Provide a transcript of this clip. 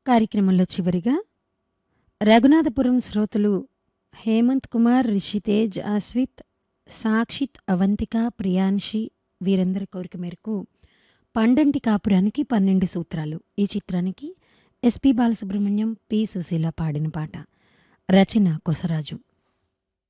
కార్యక్రమంలో చివరిగా రఘునాథపురం శ్రోతలు హేమంత్ కుమార్, రిషితేజ్, అస్విత్, సాక్షిత్, అవంతిక, ప్రియాంశి వీరందరి కోరిక మేరకు పండంటి కాపురానికి 12 సూత్రాలు ఈ చిత్రానికి ఎస్పి బాలసుబ్రహ్మణ్యం, పి సుశీల పాడిన పాట. రచన కొసరాజు.